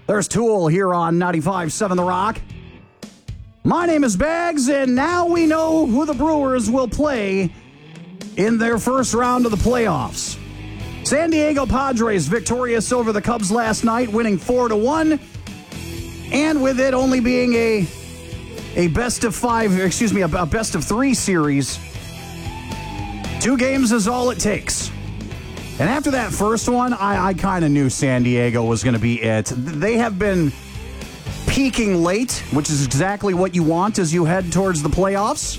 There's Tool here on 95.7 The Rock. My name is Bags, and now we know who the Brewers will play in their first round of the playoffs. San Diego Padres victorious over the Cubs last night, winning 4-1, and with it only being a best of three series. 2 games is all it takes. And after that first one, I kind of knew San Diego was going to be it. They have been peaking late, which is exactly what you want as you head towards the playoffs.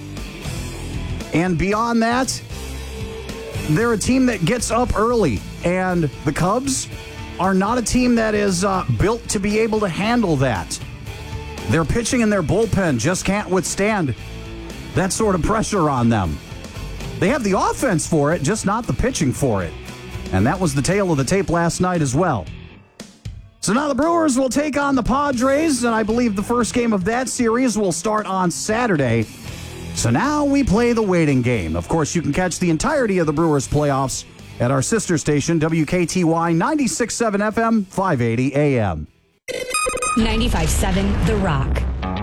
And beyond that, they're a team that gets up early. And the Cubs are not a team that is built to be able to handle that. Their pitching and their bullpen just can't withstand that sort of pressure on them. They have the offense for it, just not the pitching for it. And that was the tale of the tape last night as well. So now the Brewers will take on the Padres, and I believe the first game of that series will start on Saturday. So now we play the waiting game. Of course, you can catch the entirety of the Brewers playoffs at our sister station, WKTY 96.7 FM, 580 AM. 95.7 The Rock.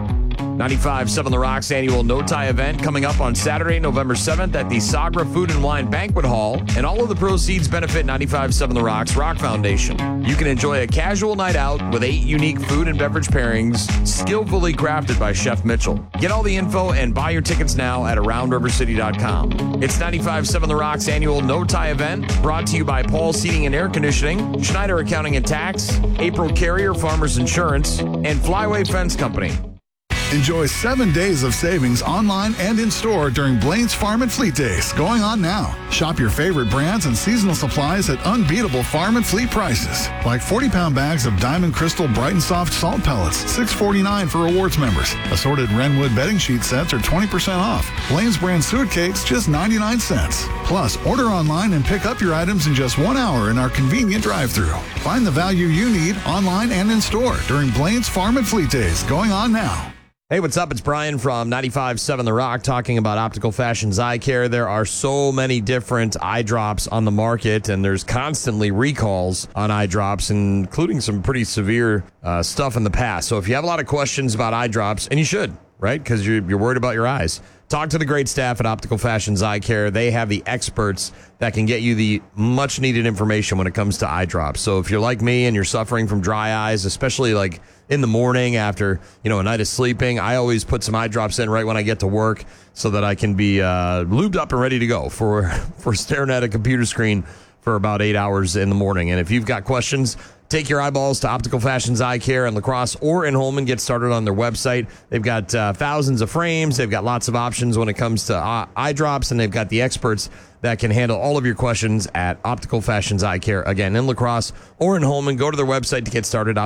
95.7 The Rock's annual No Tie event coming up on Saturday, November 7th at the Sagra Food and Wine Banquet Hall, and all of the proceeds benefit 95.7 The Rock's Rock Foundation. You can enjoy a casual night out with 8 unique food and beverage pairings skillfully crafted by Chef Mitchell. Get all the info and buy your tickets now at AroundRiverCity.com. It's 95.7 The Rock's annual No Tie event, brought to you by Paul's Heating and Air Conditioning, Schneider Accounting and Tax, April Carrier Farmers Insurance, and Flyway Fence Company. Enjoy 7 days of savings online and in-store during Blaine's Farm and Fleet Days, going on now. Shop your favorite brands and seasonal supplies at unbeatable farm and fleet prices. Like 40-pound bags of Diamond Crystal Bright and Soft salt pellets, $6.49 for rewards members. Assorted Wrenwood bedding sheet sets are 20% off. Blaine's brand suet cakes, just 99 cents. Plus, order online and pick up your items in just 1 hour in our convenient drive-thru. Find the value you need online and in-store during Blaine's Farm and Fleet Days, going on now. Hey, what's up? It's Brian from 95.7 The Rock talking about Optical Fashions Eye Care. There are so many different eye drops on the market, and there's constantly recalls on eye drops, including some pretty severe stuff in the past. So if you have a lot of questions about eye drops, and you should, right? Because you're worried about your eyes. Talk to the great staff at Optical Fashions Eye Care. They have the experts that can get you the much needed information when it comes to eye drops. So if you're like me and you're suffering from dry eyes, especially like in the morning after, a night of sleeping, I always put some eye drops in right when I get to work so that I can be lubed up and ready to go for staring at a computer screen for about 8 hours in the morning. And if you've got questions, take your eyeballs to Optical Fashions Eye Care in La Crosse or in Holman. Get started on their website. They've got thousands of frames. They've got lots of options when it comes to eye drops, and they've got the experts that can handle all of your questions at Optical Fashions Eye Care. Again, in La Crosse or in Holman, go to their website to get started,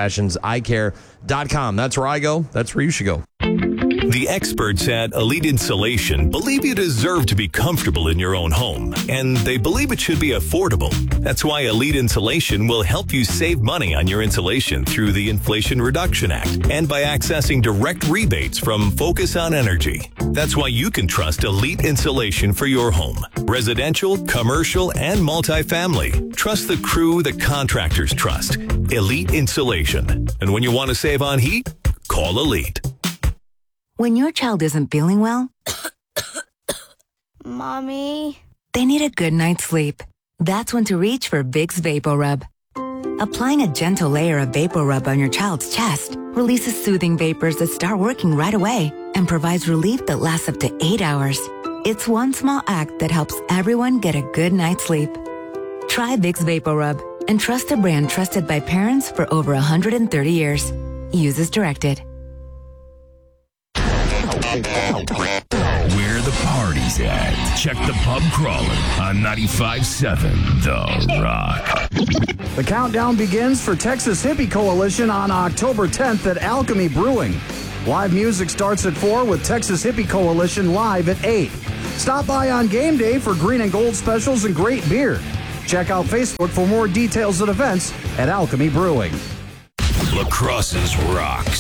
opticalfashionseyecare.com. That's where I go. That's where you should go. The experts at Elite Insulation believe you deserve to be comfortable in your own home, and they believe it should be affordable. That's why Elite Insulation will help you save money on your insulation through the Inflation Reduction Act and by accessing direct rebates from Focus on Energy. That's why you can trust Elite Insulation for your home. Residential, commercial, and multifamily. Trust the crew that contractors trust. Elite Insulation. And when you want to save on heat, call Elite. When your child isn't feeling well, Mommy, they need a good night's sleep. That's when to reach for Vicks VapoRub. Applying a gentle layer of VapoRub on your child's chest releases soothing vapors that start working right away and provides relief that lasts up to 8 hours. It's one small act that helps everyone get a good night's sleep. Try Vicks VapoRub and trust a brand trusted by parents for over 130 years. Use as directed. Where the party's at. Check the pub crawler on 95.7 The Rock. The countdown begins for Texas Hippie Coalition on October 10th at Alchemy Brewing. Live music starts at 4 with Texas Hippie Coalition live at 8. Stop by on game day for green and gold specials and great beer. Check out Facebook for more details and events at Alchemy Brewing. La Crosse's Rocks.